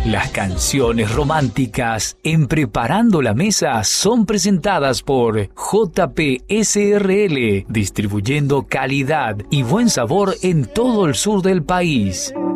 Las canciones románticas en Preparando la Mesa son presentadas por JP SRL, distribuyendo calidad y buen sabor en todo el sur del país.